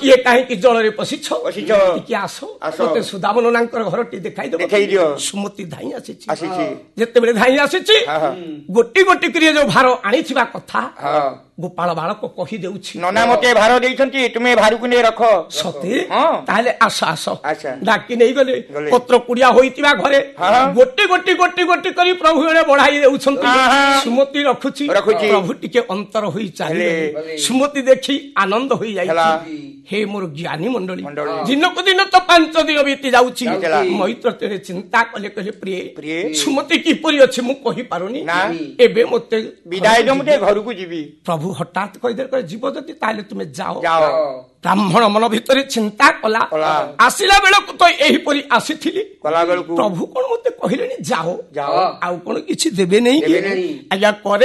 କିଏ କାହିଁକି ଜଳରେ ପଶିଛ ପଶିଛ। ଟିକେ ଆସ ଆସ। ମତେ ସୁଦାମନ ନାଙ୍କର ଘରଟି ଦେଖାଇଦେବ। ଦେଖେଇ ଦିଅ। ସୁମତି ଧାଇଁ ଆସିଛି। ଯେତେବେଳେ ଧାଇଁ ଆସିଛି ଗୋଟି ଗୋଟି କରି ଯୋଉ ଭାର ଆଣିଥିବା କଥା ଗୋପାଳ ବାଳକ କହିଦେଉଛି। ନନା ମତେ ଭାର ଦେଇଛନ୍ତି, ତୁମେ ଭାରକୁ ନେଇ ରଖ। ସତେ ହଁ। ତାହେଲେ ଆସ ଆସ ଆଚ୍ଛା। ଡାକି ନେଇ ଗଲେ ପତ୍ର କୁଡିଆ ହୋଇଥିବା ଘରେ ଗୋଟି ଗୋଟି ଗୋଟି ଗୋଟି କରି ପ୍ରଭୁ ଏଣେ ବଢାଇ ଦେଉଛନ୍ତି। ସୁମତି ରଖୁଛି ପ୍ରଭୁ ଟିକେ ଅନ୍ତର ହୋଇ ଚାଲିଲେ। ସୁମତି ଦେଖି ଆନନ୍ଦ ହୋଇଯାଇଛି। ହେ ମୋର ଜ୍ଞାନୀ ମଣ୍ଡଳୀ, ଦିନକୁ ଦିନ ତ 5 ଦିନ ବିତି ଯାଉଛି। ମୈତ୍ର ତେରେ ଚିନ୍ତା କଲେ କହିଲେ ପ୍ରିୟ ସୁମତି କିପରି ଅଛି ମୁଁ କହିପାରୁନି, ଏବେ ମତେ ବିଦାୟ ଦିଅ, ମୁଁ ଟିକେ ଘରକୁ ଯିବି। ପ୍ରଭୁ ହଠାତ୍ କହିଦେଲେ ଯିବ ଯଦି ତାହେଲେ ତୁମେ ଯାଅ। ବ୍ରାହ୍ମଣ ମନ ଭିତରେ ଚିନ୍ତା କଲା, ଆସିଲା ବେଳକୁ ତ ଏହିପରି ଆସିଥିଲି, ପ୍ରଭୁ କଣ ମତେ କହିଲେଣି ଯାଅ, ଆଉ କଣ କିଛି ଦେବେ ନାହିଁ? ଆଜ୍ଞା କରେ